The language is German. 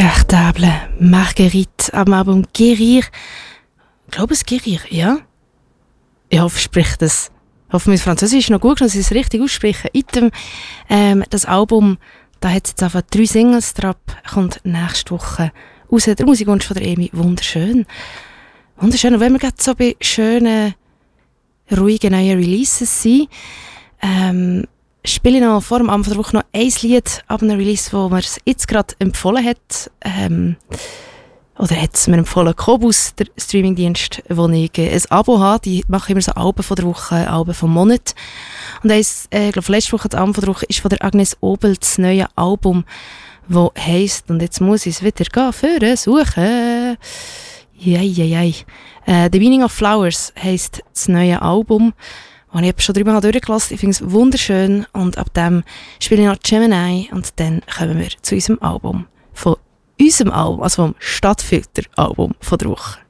Cartable, Marguerite, am Album Guérir. Ich glaube, es Guérir, ja? Ich hoffe, ich spreche das. Ich hoffe, mein Französisch ist noch gut, dass ich es richtig ausspreche. Item, das Album, da hat es jetzt einfach 3 Singles drauf, kommt nächste Woche raus. Der Musikwunsch von der Emi, wunderschön. Wunderschön. Und wenn wir gerade so bei schönen, ruhigen neuen Releases sind, spiele ich noch vor dem Anfang der Woche noch ein Lied ab einem Release, das mir jetzt gerade empfohlen hat. Oder hat es mir empfohlen, Kobus, der Streamingdienst, wo ich ein Abo habe. Die machen immer so Alben von der Woche, Alben vom Monat. Und ich glaube, letzte Woche, das Album von der Woche, ist von der Agnes Obel das neue Album, das heisst, und jetzt muss ich es wieder suchen. The Meaning of Flowers heisst das neue Album. Und ich habe schon drüber durchgelassen. Ich finde es wunderschön. Und ab dem spiele ich noch Gemini. Und dann kommen wir zu unserem Album. Also vom Stadtfilter-Album von der Woche.